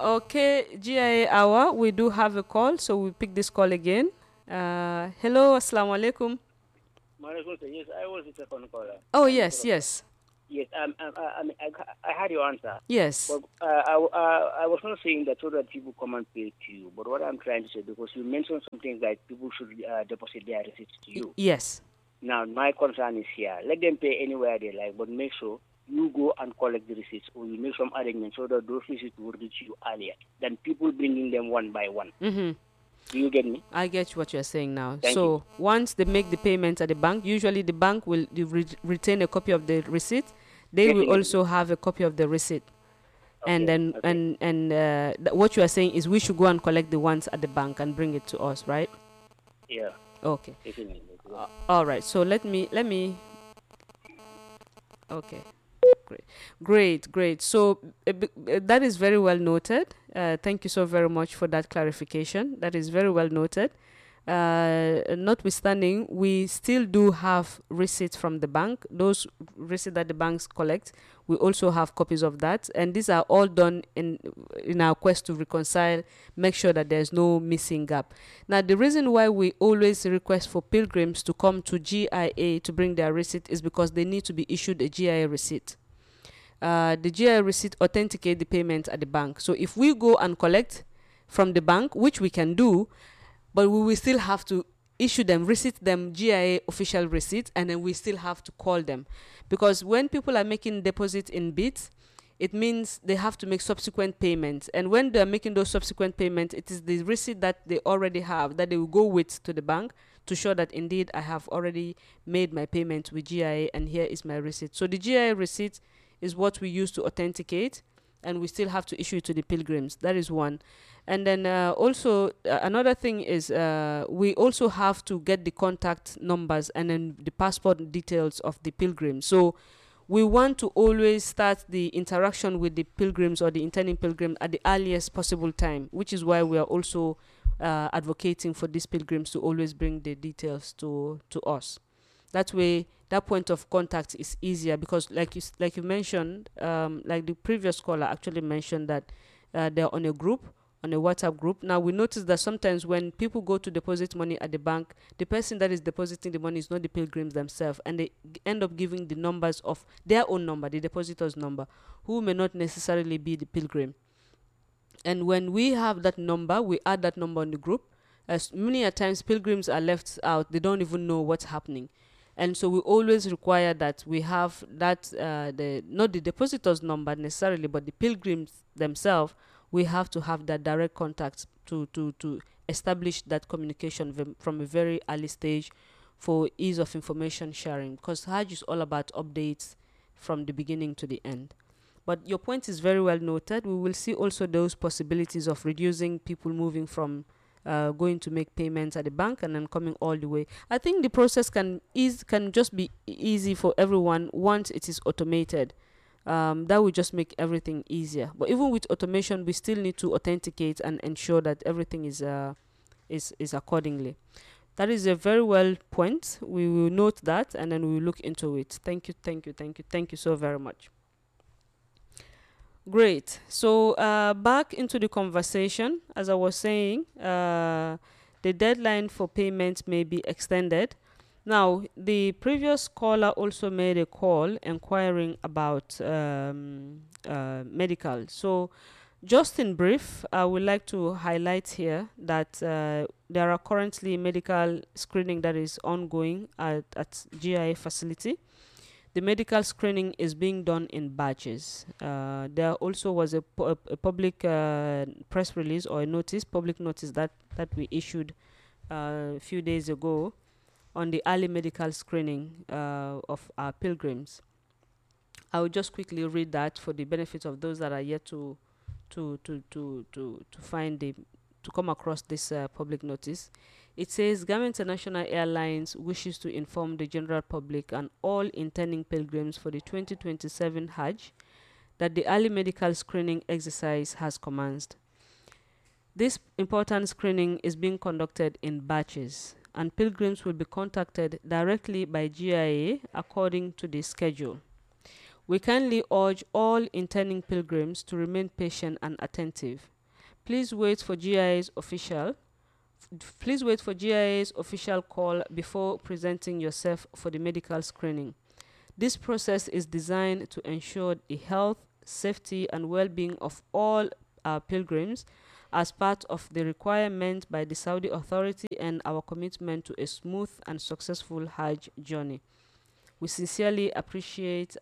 Okay, GIA hour. We do have a call, so we pick this call again. Hello, assalamu alaikum. Yes, I was the second caller. Oh, yes, yes. Yes, I had your answer. Yes. But I was not saying that so that people come and pay to you. But what I'm trying to say, because you mentioned something like people should deposit their receipts to you. Yes. Now, my concern is here. Let them pay anywhere they like, but make sure you go and collect the receipts, or you make some arrangements so that those receipts will reach you earlier than people bringing them one by one. Mm-hmm. Do you get me? I get what you're saying now. Thank so you. Once they make the payment at the bank, usually the bank will retain a copy of the receipt. They will Definitely. also have a copy of the receipt. Okay. And then okay. what you are saying is we should go and collect the ones at the bank and bring it to us, right? Yeah. Okay. Definitely. All right. So let me. Okay. Great. So that is very well noted. Thank you so very much for that clarification. That is very well noted. Notwithstanding, we still do have receipts from the bank. Those receipts that the banks collect, we also have copies of that, and these are all done in our quest to reconcile, make sure that there's no missing gap. Now, the reason why we always request for pilgrims to come to GIA to bring their receipt is because they need to be issued a GIA receipt. The GIA receipt authenticate the payment at the bank. So if we go and collect from the bank, which we can do, but we will still have to issue them, receipt them GIA official receipt, and then we still have to call them. Because when people are making deposit in bits, it means they have to make subsequent payments. And when they're making those subsequent payments, it is the receipt that they already have that they will go with to the bank to show that indeed I have already made my payment with GIA and here is my receipt. So the GIA receipt is what we use to authenticate, and we still have to issue it to the pilgrims. That is one. And then also another thing is we also have to get the contact numbers and then the passport details of the pilgrims. So we want to always start the interaction with the pilgrims or the intending pilgrim at the earliest possible time, which is why we are also advocating for these pilgrims to always bring the details to us. That way, that point of contact is easier because, like you mentioned, like the previous caller actually mentioned that they're on a group, on a WhatsApp group. Now we notice that sometimes when people go to deposit money at the bank, the person that is depositing the money is not the pilgrims themselves, and they end up giving the numbers of their own number, the depositor's number, who may not necessarily be the pilgrim. And when we have that number, we add that number on the group. As many a times pilgrims are left out, they don't even know what's happening. And so we always require that we have that the not the depositor's number necessarily, but the pilgrims themselves. We have to have that direct contact to establish that communication from a very early stage for ease of information sharing, because Hajj is all about updates from the beginning to the end. But your point is very well noted. We will see also those possibilities of reducing people moving from going to make payments at the bank and then coming all the way. I think the process can just be easy for everyone once it is automated. That will just make everything easier. But even with automation, we still need to authenticate and ensure that everything is accordingly. That is a very well point. We will note that and then we will look into it. Thank you so very much. Great. So back into the conversation, as I was saying, the deadline for payment may be extended. Now, the previous caller also made a call inquiring about medical. So, just in brief, I would like to highlight here that there are currently medical screening that is ongoing at GIA facility. The medical screening is being done in batches. There also was a public press release or a public notice that we issued a few days ago on the early medical screening of our pilgrims. I will just quickly read that for the benefit of those that are yet to find to come across this public notice. It says Ghana International Airlines wishes to inform the general public and all intending pilgrims for the 2027 Hajj that the early medical screening exercise has commenced. This important screening is being conducted in batches, and pilgrims will be contacted directly by GIA according to the schedule. We kindly urge all intending pilgrims to remain patient and attentive. please wait for GIA's official call before presenting yourself for the medical screening. This process is designed to ensure the health, safety, and well-being of all our pilgrims as part of the requirement by the Saudi authority and our commitment to a smooth and successful Hajj journey. We sincerely appreciate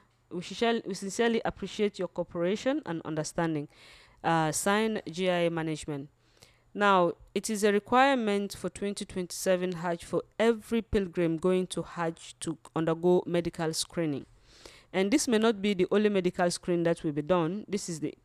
your cooperation and understanding. Signed, GIA Management. Now, it is a requirement for 2027 Hajj for every pilgrim going to Hajj to undergo medical screening. And this may not be the only medical screening that will be done. This is the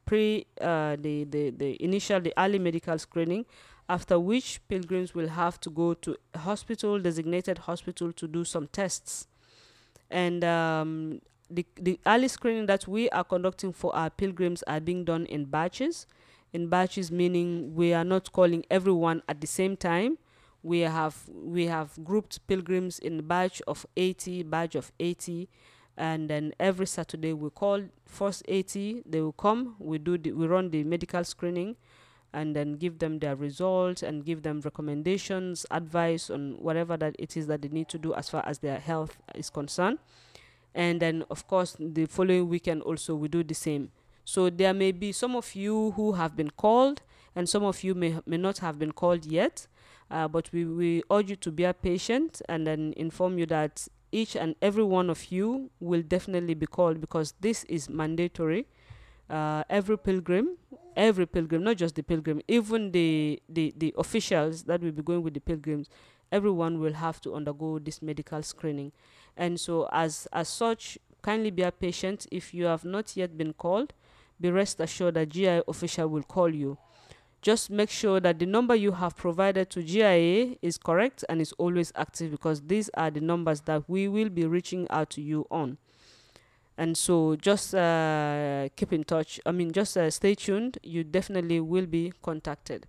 early medical screening, after which pilgrims will have to go to a hospital, designated hospital, to do some tests. And the early screening that we are conducting for our pilgrims are being done in batches. In batches meaning we are not calling everyone at the same time. We have grouped pilgrims in batch of 80, and then every Saturday we call first 80. They will come. We run the medical screening, and then give them their results and give them recommendations, advice on whatever that it is that they need to do as far as their health is concerned. And then, of course, the following weekend also we do the same. So there may be some of you who have been called, and some of you may not have been called yet. But we urge you to be patient, and then inform you that each and every one of you will definitely be called, because this is mandatory. Every pilgrim, not just the pilgrim, even the officials that will be going with the pilgrims, everyone will have to undergo this medical screening. And so as such, kindly be patient. If you have not yet been called, be rest assured that GIA official will call you. Just make sure that the number you have provided to GIA is correct and is always active, because these are the numbers that we will be reaching out to you on. And so just keep in touch. Just stay tuned. You definitely will be contacted.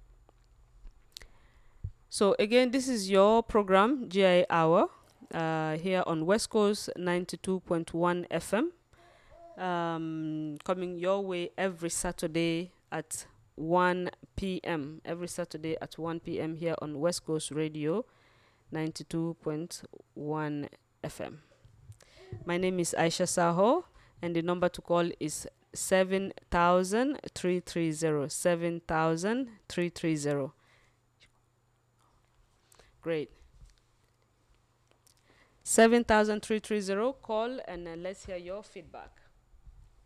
So again, this is your program, GIA Hour, here on West Coast 92.1 FM, coming your way every Saturday at 1 p.m. Every Saturday at 1 p.m. here on West Coast Radio 92.1 FM. My name is Aisha Saho, and the number to call is 7,330. 7,330. Great. 7,330. Call and let's hear your feedback.